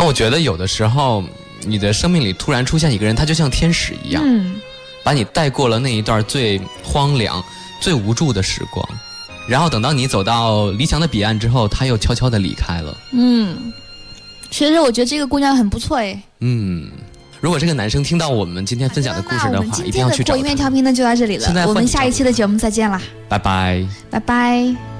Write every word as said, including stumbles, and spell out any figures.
但我觉得有的时候，你的生命里突然出现一个人，他就像天使一样， 嗯， 把你带过了那一段最荒凉、最无助的时光，然后等到你走到理想的彼岸之后，他又悄悄地离开了。 嗯，其实我觉得这个姑娘很不错诶。 嗯。如果这个男生听到我们今天分享的故事的话，一定要去找他。 我们今天的国音乐调频呢就到这里了，我们下一期的节目再见啦， 拜拜， 拜拜。